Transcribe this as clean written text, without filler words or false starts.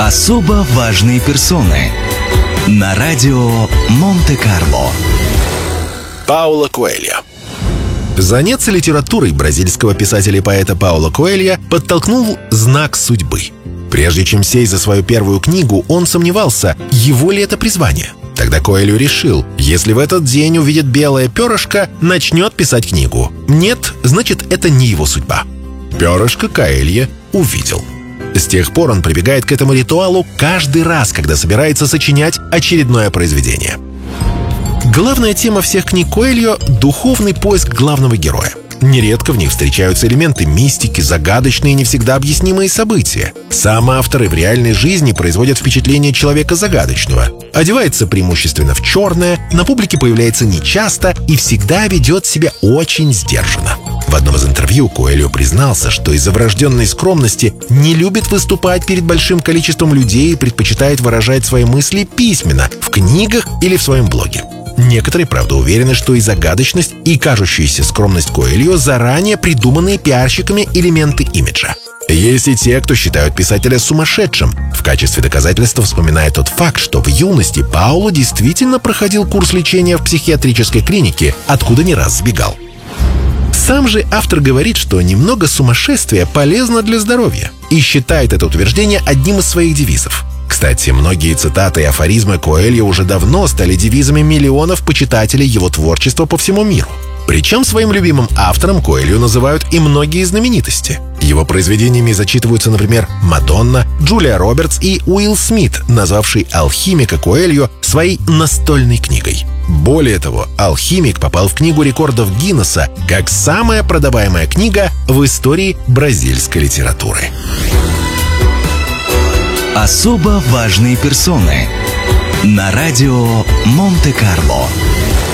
Особо важные персоны на радио Монте-Карло. Пауло Коэльо. Заняться литературой бразильского писателя и поэта Пауло Коэльо подтолкнул знак судьбы. Прежде чем сесть за свою первую книгу, он сомневался, его ли это призвание. Тогда Коэльо решил, если в этот день увидит белое перышко, начнет писать книгу. Нет, значит, это не его судьба. Перышко Коэльо увидел. С тех пор он прибегает к этому ритуалу каждый раз, когда собирается сочинять очередное произведение. Главная тема всех книг Коэльо – духовный поиск главного героя. Нередко в них встречаются элементы мистики, загадочные и не всегда объяснимые события. Сам автор и в реальной жизни производит впечатление человека загадочного. Одевается преимущественно в черное, на публике появляется нечасто и всегда ведет себя очень сдержанно. В одном из интервью Коэльо признался, что из-за врожденной скромности не любит выступать перед большим количеством людей и предпочитает выражать свои мысли письменно, в книгах или в своем блоге. Некоторые, правда, уверены, что и загадочность, и кажущаяся скромность Коэльо заранее придуманные пиарщиками элементы имиджа. Есть и те, кто считают писателя сумасшедшим. В качестве доказательства вспоминает тот факт, что в юности Пауло действительно проходил курс лечения в психиатрической клинике, откуда не раз сбегал. Сам же автор говорит, что немного сумасшествия полезно для здоровья и считает это утверждение одним из своих девизов. Кстати, многие цитаты и афоризмы Коэльо уже давно стали девизами миллионов почитателей его творчества по всему миру. Причем своим любимым автором Коэльо называют и многие знаменитости. Его произведениями зачитываются, например, Мадонна, Джулия Робертс и Уилл Смит, назвавший «Алхимика» Коэльо своей настольной книгой. Более того, «Алхимик» попал в книгу рекордов Гиннесса как самая продаваемая книга в истории бразильской литературы. Особо важные персоны на радио Монте-Карло.